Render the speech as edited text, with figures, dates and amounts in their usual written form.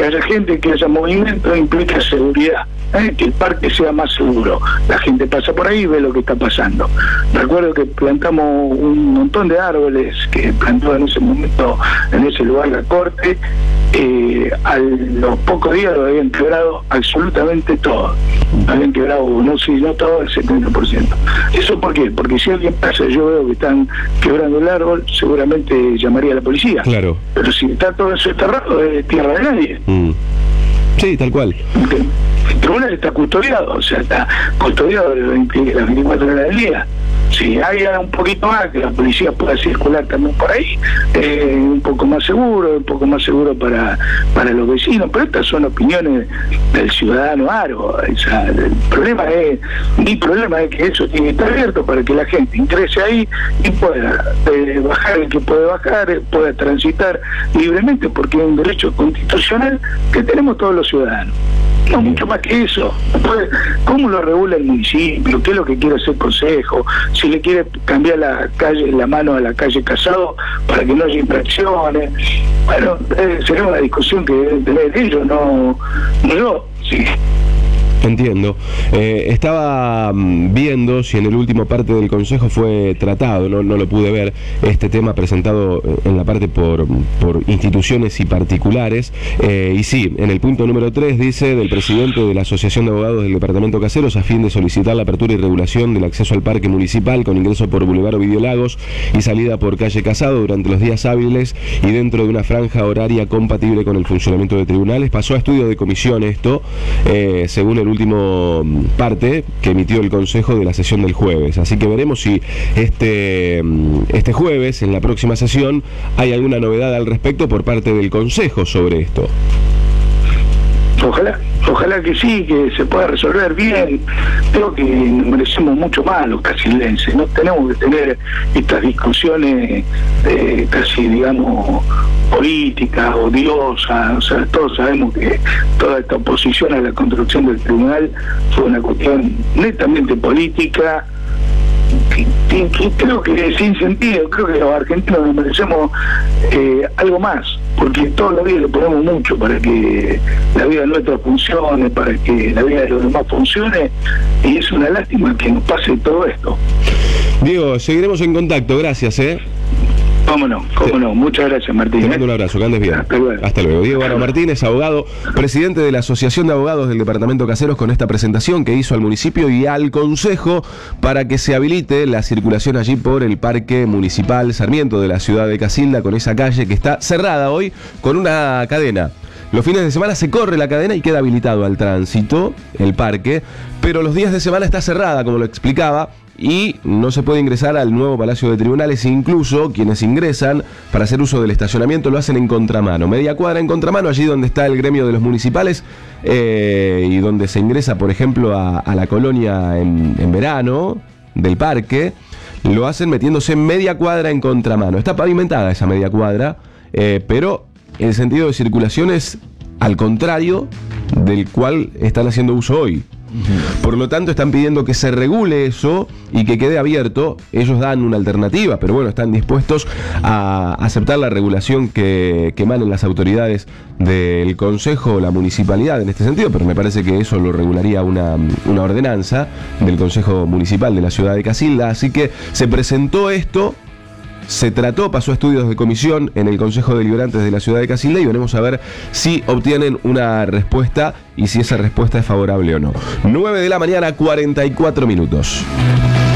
Que haya gente, que haya movimiento, implica seguridad, que el parque sea más seguro. La gente pasa por ahí y ve lo que está pasando. Recuerdo que plantamos un montón de árboles que plantó en ese momento, en ese lugar la corte. A los pocos días lo habían quebrado absolutamente todo. Habían quebrado, no todo, el 70%. ¿Eso por qué? Porque si alguien pasa y yo veo que están quebrando el árbol, seguramente llamaría a la policía. Claro. Pero si está todo eso enterrado, es tierra de nadie. Sí, tal cual. El tribunal está custodiado, o sea, está custodiado las 24 horas del día. Si hay un poquito más, que la policía pueda circular también por ahí, un poco más seguro para los vecinos, pero estas son opiniones del ciudadano aro. O sea, mi problema es que eso tiene que estar abierto para que la gente ingrese ahí y pueda bajar el que puede bajar, pueda transitar libremente, porque es un derecho constitucional que tenemos todos los ciudadanos. No mucho más que eso. ¿Cómo lo regula el municipio? ¿Qué es lo que quiere hacer el consejo? Si le quiere cambiar la mano a la calle Casado para que no haya infracciones. Bueno, será una discusión que deben tener ellos, no yo. Sí. Entiendo. Estaba viendo si en el último parte del Consejo fue tratado, no lo pude ver, este tema presentado en la parte por instituciones y particulares, y sí, en el punto número 3 dice: del presidente de la Asociación de Abogados del Departamento Caseros, a fin de solicitar la apertura y regulación del acceso al parque municipal con ingreso por Boulevard Ovidio Lagos y salida por calle Casado durante los días hábiles y dentro de una franja horaria compatible con el funcionamiento de tribunales. Pasó a estudio de comisión esto, según el último parte que emitió el Consejo de la sesión del jueves. Así que veremos si este jueves, en la próxima sesión, hay alguna novedad al respecto por parte del Consejo sobre esto. Ojalá que sí, que se pueda resolver bien. Creo que merecemos mucho más los casildenses. No tenemos que tener estas discusiones casi, digamos, políticas, odiosas. O sea, todos sabemos que toda esta oposición a la construcción del tribunal fue una cuestión netamente política. Creo que sin sentido. Creo que los argentinos nos merecemos algo más, porque todos los días le ponemos mucho para que la vida nuestra funcione, para que la vida de los demás funcione, y es una lástima que nos pase todo esto. Diego, seguiremos en contacto, gracias. Cómo no. Muchas gracias, Martín. Te mando un abrazo, que andes bien. Hasta luego. Diego Barro Martínez, abogado, presidente de la Asociación de Abogados del Departamento Caseros, con esta presentación que hizo al municipio y al Consejo para que se habilite la circulación allí por el Parque Municipal Sarmiento de la ciudad de Casilda, con esa calle que está cerrada hoy con una cadena. Los fines de semana se corre la cadena y queda habilitado al tránsito el parque, pero los días de semana está cerrada, como lo explicaba, y no se puede ingresar al nuevo Palacio de Tribunales. Incluso quienes ingresan para hacer uso del estacionamiento lo hacen en contramano, media cuadra en contramano, allí donde está el gremio de los municipales, y donde se ingresa, por ejemplo, a la colonia en verano del parque, lo hacen metiéndose media cuadra en contramano. Está pavimentada esa media cuadra, pero el sentido de circulación es al contrario del cual están haciendo uso hoy. Por lo tanto, están pidiendo que se regule eso y que quede abierto. Ellos dan una alternativa, pero bueno, están dispuestos a aceptar la regulación que emanen las autoridades del Consejo o la municipalidad en este sentido, pero me parece que eso lo regularía una ordenanza del Consejo Municipal de la ciudad de Casilda. Así que se presentó esto, se trató, pasó a estudios de comisión en el Consejo Deliberantes de la ciudad de Casilda, y veremos a ver si obtienen una respuesta y si esa respuesta es favorable o no. 9 de la mañana, 44 minutos.